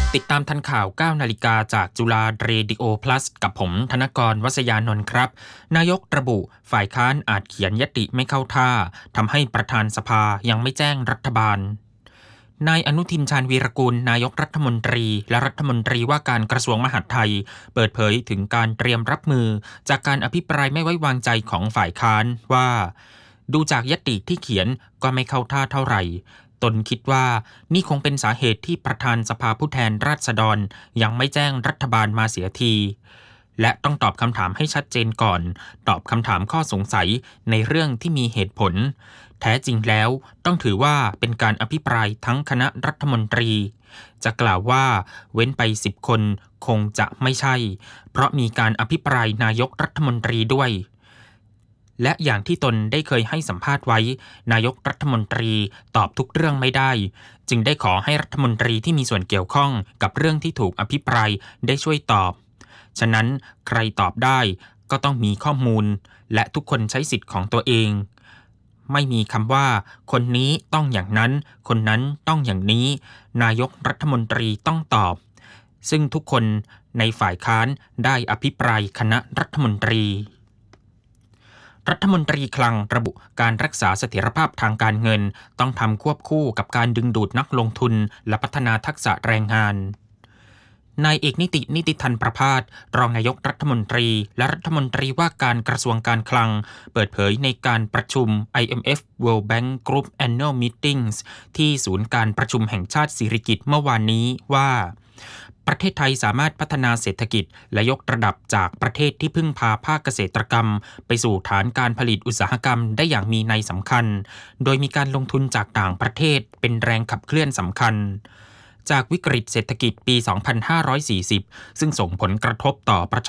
ติดตามทันข่าว 9 นาฬิกาจากจุฬาเรดิโอพลัสกับผมธนกร วษยานนท์ครับนายกระบุฝ่ายค้านอาจเขียนญัตติไม่เข้าท่าทำให้ประธานสภายังไม่แจ้งรัฐบาลนายอนุทินชาญวีรกูลนายกรัฐมนตรีและรัฐมนตรีว่าการกระทรวงมหาดไทยเปิดเผยถึงการเตรียมรับมือจากการอภิปรายไม่ไว้วางใจของฝ่ายค้านว่าดูจากญัตติที่เขียนก็ไม่เข้าท่าเท่าไหร่ตนคิดว่านี่คงเป็นสาเหตุที่ประธานสภาผู้แทนราษฎรยังไม่แจ้งรัฐบาลมาเสียทีและต้องตอบคำถามให้ชัดเจนก่อนตอบคำถามข้อสงสัยในเรื่องที่มีเหตุผลแท้จริงแล้วต้องถือว่าเป็นการอภิปรายทั้งคณะรัฐมนตรีจะกล่าวว่าเว้นไป10 คนคงจะไม่ใช่เพราะมีการอภิปรายนายกรัฐมนตรีด้วยและอย่างที่ตนได้เคยให้สัมภาษณ์ไว้นายกรัฐมนตรีตอบทุกเรื่องไม่ได้จึงได้ขอให้รัฐมนตรีที่มีส่วนเกี่ยวข้องกับเรื่องที่ถูกอภิปรายได้ช่วยตอบฉะนั้นใครตอบได้ก็ต้องมีข้อมูลและทุกคนใช้สิทธิ์ของตัวเองไม่มีคำว่าคนนี้ต้องอย่างนั้นคนนั้นต้องอย่างนี้นายกรัฐมนตรีต้องตอบซึ่งทุกคนในฝ่ายค้านได้อภิปรายคณะรัฐมนตรีรัฐมนตรีคลังระบุการรักษาเสถียรภาพทางการเงินต้องทำควบคู่กับการดึงดูดนักลงทุนและพัฒนาทักษะแรงงานนายเอกนิติธันประภาสรองนายกรัฐมนตรีและรัฐมนตรีว่าการกระทรวงการคลังเปิดเผยในการประชุม IMF World Bank Group Annual Meetings ที่ศูนย์การประชุมแห่งชาติสิริกิติ์เมื่อวานนี้ว่าประเทศไทยสามารถพัฒนาเศรษฐกิจและยกระดับจากประเทศที่พึ่งพาภาคเกษตรกรรมไปสู่ฐานการผลิตอุตสาหกรรมได้อย่างมีนัยสำคัญโดยมีการลงทุนจากต่างประเทศเป็นแรงขับเคลื่อนสำคัญจากวิกฤตเศรษฐกิจปี 2540 ซึ่งส่งผลกระทบต่อประชา